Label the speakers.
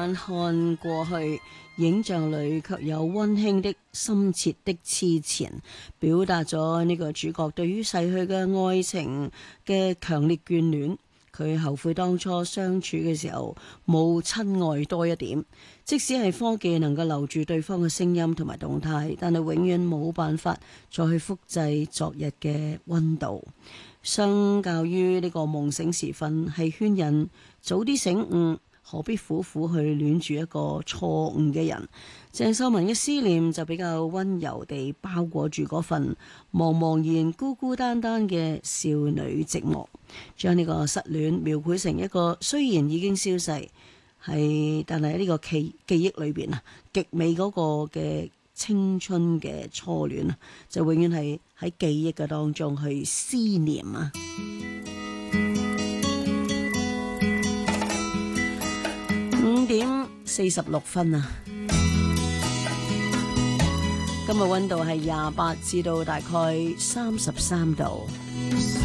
Speaker 1: 眼看過去，影像裏卻有溫馨的深切的痴纏，表達咗呢個主角對於逝去嘅愛情嘅強烈眷戀。佢後悔當初相處嘅時候冇親愛多一點，即使係科技能夠留住對方嘅聲音同埋動態，但係永遠冇辦法再去複製昨日嘅溫度。相較於呢個夢醒時分，係勸人早啲醒悟，何必苦苦去戀住一個錯誤嘅人。鄭秀文嘅思念就比較溫柔地包裹住嗰份茫茫然孤孤單單嘅少女寂寞，將呢個失戀描繪成一個雖然已經消逝，但係喺呢個記憶裏邊啊，極美嗰個嘅青春嘅初戀啊，就永遠係喺記憶嘅當中去思念啊。5:46啊！今日溫度係28至到大概33度。